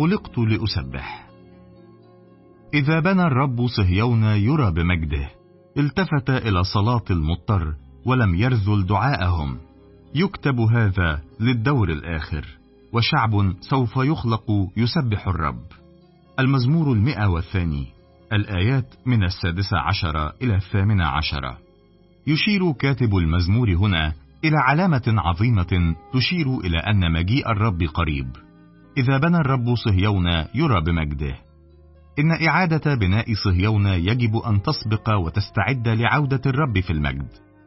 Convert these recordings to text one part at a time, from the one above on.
خلقت لأسبح. إذا بنى الرب صهيون يرى بمجده، التفت إلى صلاة المضطر ولم يرذل دعاءهم. يكتب هذا للدور الآخر، وشعب سوف يخلق يسبح الرب. المزمور 102، الآيات من 16 إلى 18. يشير كاتب المزمور هنا إلى علامة عظيمة تشير إلى أن مجيء الرب قريب. إذا بنى الرب صهيون يرى بمجده. إن إعادة بناء صهيون يجب أن تسبق وتستعد لعودة الرب في المجد،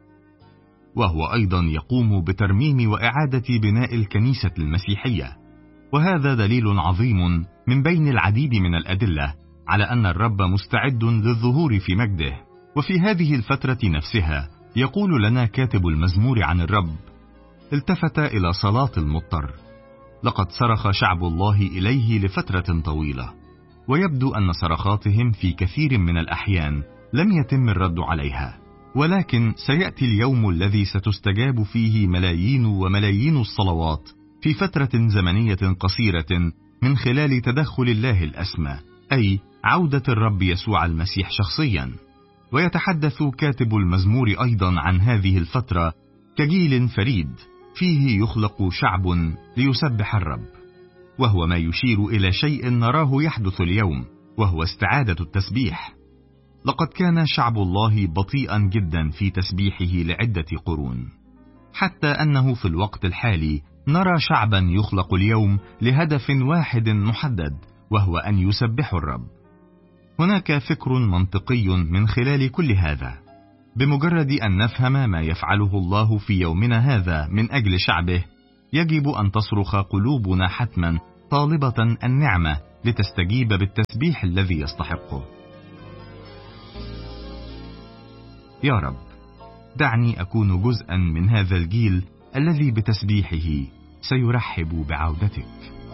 وهو أيضا يقوم بترميم وإعادة بناء الكنيسة المسيحية. وهذا دليل عظيم من بين العديد من الأدلة على أن الرب مستعد للظهور في مجده. وفي هذه الفترة نفسها يقول لنا كاتب المزمور عن الرب: التفت إلى صلاة المضطر. لقد صرخ شعب الله إليه لفترة طويلة، ويبدو أن صرخاتهم في كثير من الأحيان لم يتم الرد عليها، ولكن سيأتي اليوم الذي ستستجاب فيه ملايين وملايين الصلوات في فترة زمنية قصيرة من خلال تدخل الله الأسمى، أي عودة الرب يسوع المسيح شخصيا. ويتحدث كاتب المزمور أيضا عن هذه الفترة كجيل فريد فيه يخلق شعب ليسبح الرب، وهو ما يشير إلى شيء نراه يحدث اليوم، وهو استعادة التسبيح. لقد كان شعب الله بطيئا جدا في تسبيحه لعدة قرون، حتى أنه في الوقت الحالي نرى شعبا يخلق اليوم لهدف واحد محدد، وهو أن يسبحوا الرب. هناك فكر منطقي من خلال كل هذا. بمجرد أن نفهم ما يفعله الله في يومنا هذا من أجل شعبه، يجب أن تصرخ قلوبنا حتما طالبة النعمة لتستجيب بالتسبيح الذي يستحقه. يا رب، دعني أكون جزءا من هذا الجيل الذي بتسبيحه سيرحب بعودتك.